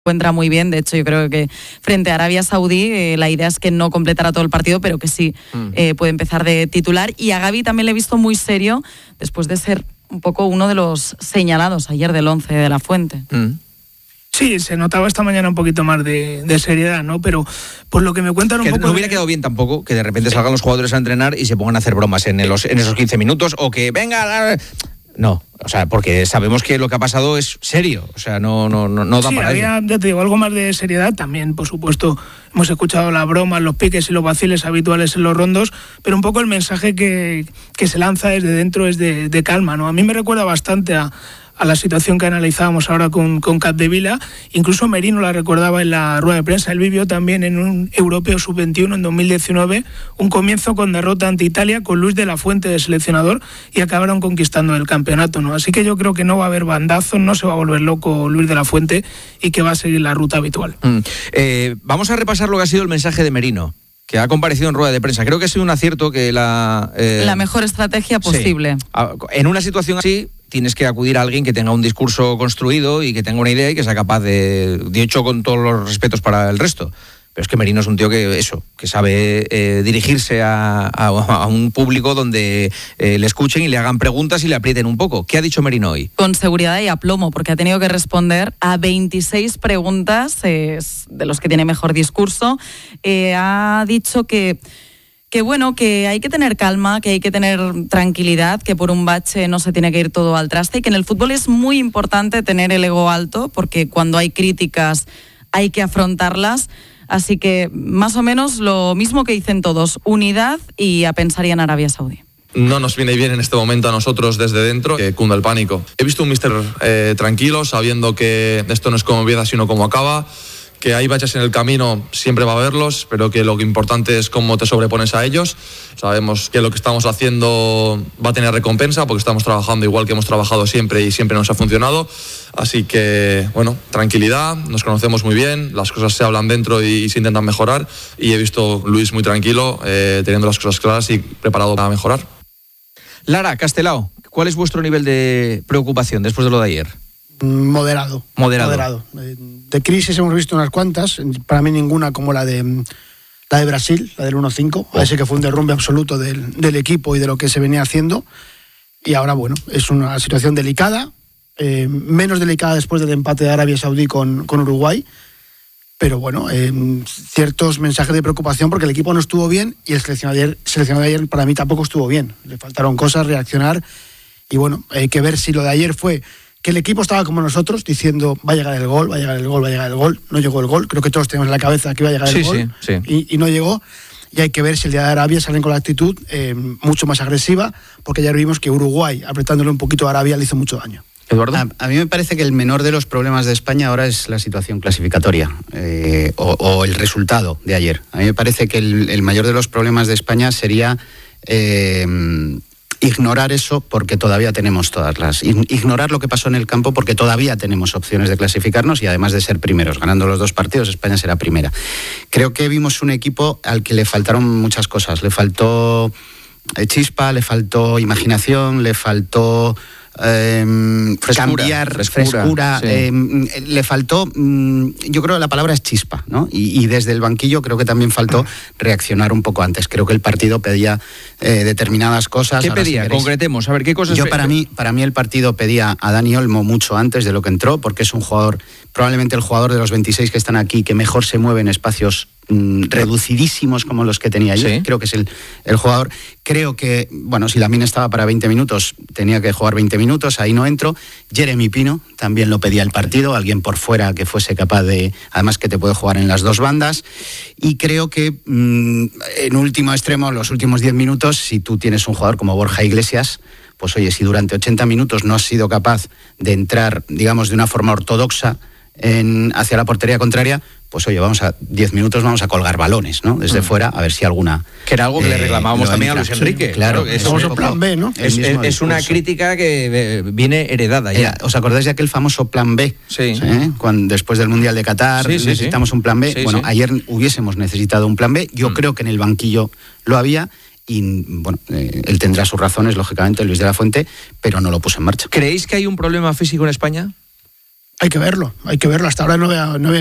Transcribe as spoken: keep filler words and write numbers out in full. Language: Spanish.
encuentra muy bien. De hecho, yo creo que frente a Arabia Saudí eh, la idea es que no completara todo el partido, pero que sí mm. eh, puede empezar de titular. Y a Gavi también le he visto muy serio después de ser un poco uno de los señalados ayer del once de la Fuente. Mm. Sí, se notaba esta mañana un poquito más de, de seriedad, ¿no? Pero por lo que me cuentan un que poco... No hubiera de... quedado bien tampoco que de repente salgan los jugadores a entrenar y se pongan a hacer bromas en, los, en esos quince minutos, o que venga... No, o sea, porque sabemos que lo que ha pasado es serio, o sea, no, no, no, no da sí, para había, eso. Ya te digo, algo más de seriedad también, por supuesto. Hemos escuchado las bromas, los piques y los vaciles habituales en los rondos, pero un poco el mensaje que, que se lanza desde dentro es de, de calma, ¿no? A mí me recuerda bastante a... a la situación que analizábamos ahora con, con Capdevila. Incluso Merino la recordaba en la rueda de prensa. Él vivió también en un europeo sub veintiuno en dos mil diecinueve, un comienzo con derrota ante Italia, con Luis de la Fuente de seleccionador, y acabaron conquistando el campeonato, ¿no? Así que yo creo que no va a haber bandazos, no se va a volver loco Luis de la Fuente y que va a seguir la ruta habitual. Mm. Eh, vamos a repasar lo que ha sido el mensaje de Merino, que ha comparecido en rueda de prensa. Creo que ha sido un acierto que la... Eh, la mejor estrategia posible. Sí. En una situación así tienes que acudir a alguien que tenga un discurso construido y que tenga una idea y que sea capaz de... De hecho, con todos los respetos para el resto. Pero es que Merino es un tío que eso, que sabe eh, dirigirse a, a, a un público donde eh, le escuchen y le hagan preguntas y le aprieten un poco. ¿Qué ha dicho Merino hoy? Con seguridad y aplomo, porque ha tenido que responder a veintiséis preguntas, eh, de los que tiene mejor discurso. Eh, ha dicho que... que bueno, que hay que tener calma, que hay que tener tranquilidad, que por un bache no se tiene que ir todo al traste, y que en el fútbol es muy importante tener el ego alto, porque cuando hay críticas hay que afrontarlas. Así que más o menos lo mismo que dicen todos, unidad y a pensar ya en Arabia Saudí. No nos viene bien en este momento a nosotros desde dentro que cunda el pánico. He visto un míster eh, tranquilo, sabiendo que esto no es como empieza sino como acaba, que hay baches en el camino, siempre va a haberlos, pero que lo importante es cómo te sobrepones a ellos. Sabemos que lo que estamos haciendo va a tener recompensa, porque estamos trabajando igual que hemos trabajado siempre y siempre nos ha funcionado. Así que, bueno, tranquilidad, nos conocemos muy bien, las cosas se hablan dentro y, y se intentan mejorar, y he visto a Luis muy tranquilo, eh, teniendo las cosas claras y preparado para mejorar. Lara, Castelao, ¿cuál es vuestro nivel de preocupación después de lo de ayer? Moderado. Moderado. Moderado. De crisis hemos visto unas cuantas, para mí ninguna como la de la de Brasil, la del uno cinco, oh. Ese que fue un derrumbe absoluto del, del equipo y de lo que se venía haciendo. Y ahora, bueno, es una situación delicada, eh, menos delicada después del empate de Arabia Saudí con, con Uruguay, pero bueno, eh, ciertos mensajes de preocupación porque el equipo no estuvo bien y el seleccionado de ayer, seleccionado de ayer para mí tampoco estuvo bien. Le faltaron cosas, reaccionar, y bueno, hay que ver si lo de ayer fue que el equipo estaba como nosotros, diciendo va a llegar el gol, va a llegar el gol, va a llegar el gol. No llegó el gol, creo que todos tenemos en la cabeza que iba a llegar el sí, gol, sí, sí. Y, y no llegó. Y hay que ver si el día de Arabia salen con la actitud eh, mucho más agresiva, porque ayer vimos que Uruguay, apretándole un poquito a Arabia, le hizo mucho daño. Eduardo. A, a mí me parece que el menor de los problemas de España ahora es la situación clasificatoria eh, o, o el resultado de ayer. A mí me parece que el, el mayor de los problemas de España sería... Eh, ignorar eso porque todavía tenemos todas las... Ignorar lo que pasó en el campo porque todavía tenemos opciones de clasificarnos, y además de ser primeros, ganando los dos partidos, España será primera. Creo que vimos un equipo al que le faltaron muchas cosas. Le faltó chispa, le faltó imaginación, le faltó... Eh, frescura, cambiar, frescura, frescura sí. eh, le faltó, yo creo que la palabra es chispa, ¿no? Y, y desde el banquillo creo que también faltó reaccionar un poco antes. Creo que el partido pedía eh, determinadas cosas. ¿Qué Ahora, pedía? si queréis, concretemos, a ver qué cosas. Yo pe- para mí, para mí el partido pedía a Dani Olmo mucho antes de lo que entró, porque es un jugador, probablemente el jugador de los veintiséis que están aquí, que mejor se mueve en espacios mmm, reducidísimos como los que tenía ayer. Sí. Creo que es el, el jugador. Creo que, bueno, si Lamine estaba para veinte minutos, tenía que jugar veinte minutos, ahí no entro. Jeremy Pino también lo pedía el partido, alguien por fuera que fuese capaz de, además que te puede jugar en las dos bandas. Y creo que mmm, en último extremo, los últimos diez minutos, si tú tienes un jugador como Borja Iglesias, pues oye, si durante ochenta minutos no has sido capaz de entrar, digamos, de una forma ortodoxa en, hacia la portería contraria, pues oye, vamos a diez minutos vamos a colgar balones, ¿no? Desde mm. fuera, a ver si alguna... Que era algo que eh, le reclamábamos también entra. a Luis Enrique. Sí, claro, es un plan B, ¿no? Es, es, es una crítica que viene heredada ya. Era, ¿os acordáis de aquel famoso plan B? Sí. ¿Eh? Cuando, después del Mundial de Qatar sí, sí, necesitamos sí. un plan B. Sí, bueno, sí. ayer hubiésemos necesitado un plan B. Yo mm. creo que en el banquillo lo había. Y bueno, eh, él tendrá sus razones, lógicamente, Luis de la Fuente, pero no lo puso en marcha. ¿Creéis que hay un problema físico en España? Hay que verlo, hay que verlo. Hasta ahora no veo, no veo